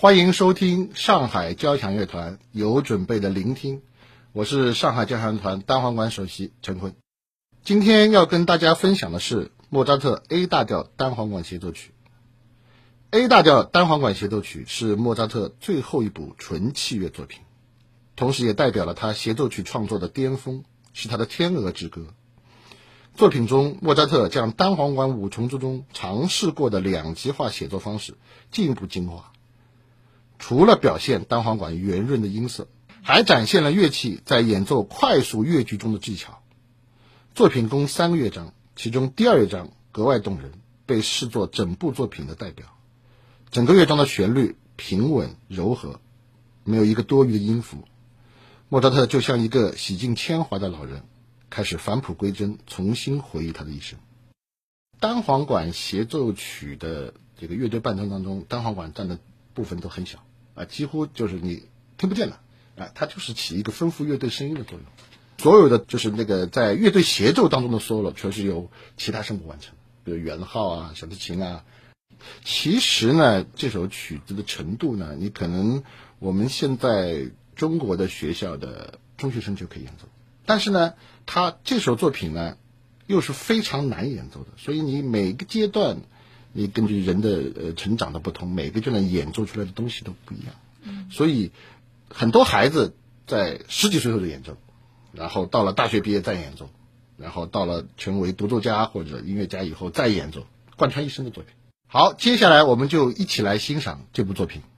欢迎收听上海交响乐团有准备的聆听，我是上海交响乐团单簧管首席陈坤。今天要跟大家分享的是莫扎特 A 大调单簧管协奏曲。A 大调单簧管协奏曲是莫扎特最后一部纯器乐作品，同时也代表了他协奏曲创作的巅峰，是他的天鹅之歌。作品中，莫扎特将单簧管五重奏中尝试过的两极化写作方式进一步精华，除了表现单簧管圆润的音色，还展现了乐器在演奏快速乐句中的技巧。作品共3个乐章，其中第2乐章格外动人，被视作整部作品的代表。整个乐章的旋律平稳柔和，没有一个多余的音符。莫扎特就像一个洗尽铅华的老人，开始返璞归真，重新回忆他的一生。单簧管协奏曲的这个乐队伴奏当中，单簧管占的部分都很小几乎就是你听不见的它就是起一个丰富乐队声音的作用。所有的就是那个在乐队协奏当中的 solo 全是由其他声部完成，比如圆号小提琴其实呢，这首曲子的程度呢，你可能我们现在中国的学校的中学生就可以演奏，但是呢，他这首作品呢又是非常难演奏的，所以你每个阶段，你根据人的成长的不同，每个阶段演奏出来的东西都不一样。所以很多孩子在10几岁后就演奏，然后到了大学毕业再演奏，然后到了成为独奏家或者音乐家以后再演奏，贯穿一生的作品。好，接下来我们就一起来欣赏这部作品。